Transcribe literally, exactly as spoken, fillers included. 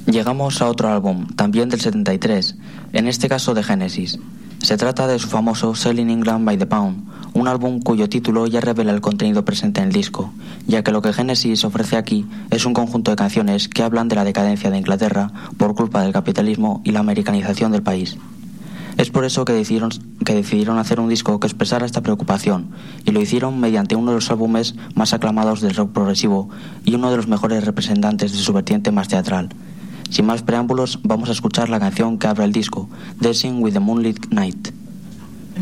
Llegamos a otro álbum, también del setenta y tres, en este caso de Genesis. Se trata de su famoso Selling England by the Pound, un álbum cuyo título ya revela el contenido presente en el disco, ya que lo que Genesis ofrece aquí es un conjunto de canciones que hablan de la decadencia de Inglaterra por culpa del capitalismo y la americanización del país. Es por eso que decidieron, que decidieron hacer un disco que expresara esta preocupación, y lo hicieron mediante uno de los álbumes más aclamados del rock progresivo y uno de los mejores representantes de su vertiente más teatral. Sin más preámbulos, vamos a escuchar la canción que abre el disco, Dancing with the Moonlit Night.